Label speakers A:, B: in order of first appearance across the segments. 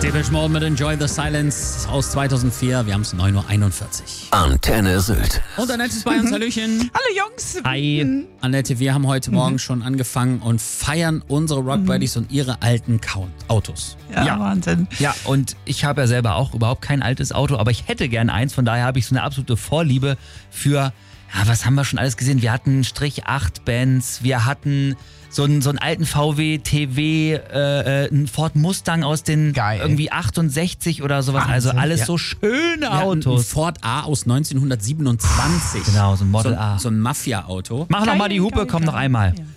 A: Depeche Mode mit Enjoy the Silence aus 2004. Wir haben es 9.41 Uhr.
B: Antenne Sylt.
A: Und Annette ist bei uns. Hallöchen.
C: Hallo Jungs.
A: Hi. Annette, wir haben heute Morgen schon angefangen und feiern unsere Rock Buddies und ihre alten Autos.
C: Ja, Wahnsinn.
D: Ja, und ich habe ja selber auch überhaupt kein altes Auto, aber ich hätte gern eins. Von daher habe ich so eine absolute Vorliebe für, was haben wir schon alles gesehen? Wir hatten Strich 8 Benz, wir hatten so einen alten VW TW, einen Ford Mustang aus den irgendwie 68 oder sowas.
A: Wahnsinn,
D: also alles so schöne Autos.
A: Ein Ford A aus 1927.
D: Genau, so ein Model A.
A: So ein Mafia-Auto.
D: Mach noch mal die Hupe, komm noch einmal.
A: Ja.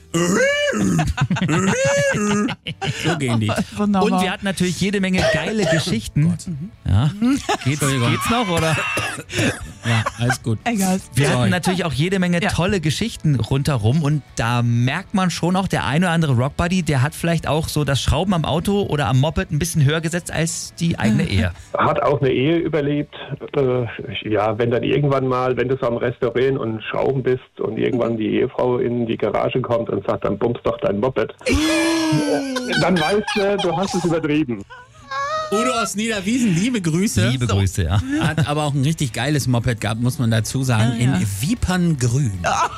A: So gehen die.
C: Wunderbar.
D: Und wir hatten natürlich jede Menge geile Geschichten. Ja. Geht's noch, oder?
A: Ja, alles gut.
C: Egal.
D: Wir hatten natürlich auch jede Menge tolle Geschichten rundherum und da merkt man schon auch, der eine oder andere Rockbuddy, der hat vielleicht auch so das Schrauben am Auto oder am Moped ein bisschen höher gesetzt als die eigene Ehe.
E: Hat auch eine Ehe überlebt. Wenn dann irgendwann mal, wenn du so am Restaurieren und Schrauben bist und irgendwann die Ehefrau in die Garage kommt und sagt, dann bummst doch dein Moped. Dann weißt du hast es übertrieben.
A: Udo aus Niederwiesen, liebe Grüße.
D: Liebe Grüße, ja.
A: Hat aber auch ein richtig geiles Moped gehabt, muss man dazu sagen, in Viperngrün.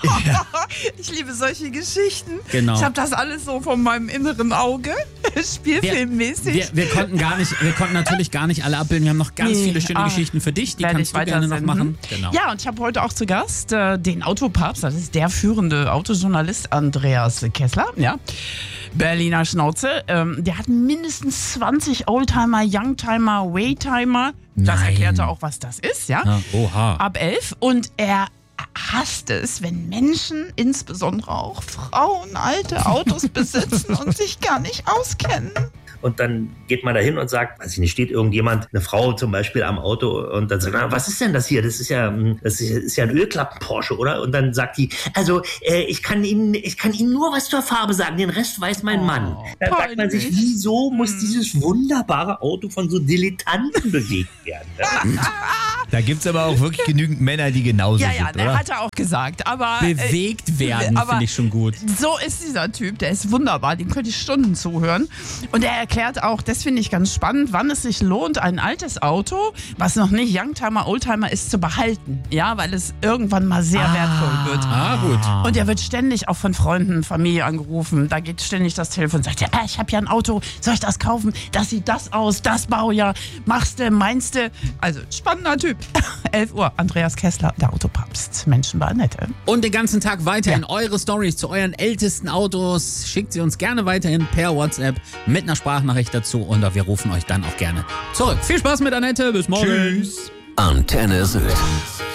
C: Ich liebe solche Geschichten.
A: Genau.
C: Ich habe das alles so von meinem inneren Auge, spielfilmmäßig.
A: Wir konnten natürlich gar nicht alle abbilden. Wir haben noch ganz viele schöne Geschichten für dich, die
C: Werde
A: kannst
C: ich
A: du gerne noch
C: weitersenden.
A: machen. Genau.
C: Ja, und ich habe heute auch zu Gast den Autopapst, das ist der führende Autojournalist Andreas Kessler, ja. Berliner Schnauze. Der hat mindestens 20 Oldtimer, Youngtimer, Waytimer. Das
D: Nein.
C: erklärte auch, was das ist, ja.
A: Oha.
C: Ab 11. Und er hasst es, wenn Menschen, insbesondere auch Frauen, alte Autos besitzen und sich gar nicht auskennen.
F: Und dann geht man da hin und sagt, weiß ich nicht, steht irgendjemand, eine Frau zum Beispiel am Auto und dann sagt, was ist denn das hier? Das ist ja ein Ölklappen-Porsche, oder? Und dann sagt die, also ich kann Ihnen nur was zur Farbe sagen, den Rest weiß mein Mann. Dann sagt man sich, wieso muss dieses wunderbare Auto von so Dilettanten bewegt werden?
D: Da gibt's aber auch wirklich genügend Männer, die genauso sind, oder?
C: Hat er auch gesagt. Aber
A: Bewegt werden, finde ich schon gut.
C: so ist dieser Typ, der ist wunderbar, dem könnte ich Stunden zuhören. Und er erklärt auch, das finde ich ganz spannend, wann es sich lohnt, ein altes Auto, was noch nicht Youngtimer, Oldtimer ist, zu behalten. Ja, weil es irgendwann mal sehr wertvoll wird.
A: Gut.
C: Und er wird ständig auch von Freunden, Familie angerufen. Da geht ständig das Telefon und sagt, ich habe ja ein Auto, soll ich das kaufen? Das sieht das aus, das Baujahr, machst du, meinst du? Also, spannender Typ. 11 Uhr, Andreas Kessler, der Autopapst. Menschen bei Annette.
A: Und den ganzen Tag weiterhin eure Stories zu euren ältesten Autos. Schickt sie uns gerne weiterhin per WhatsApp mit einer Sprachnachricht dazu und wir rufen euch dann auch gerne zurück. Viel Spaß mit Annette, bis morgen.
D: Tschüss.
B: Antenne Sylt.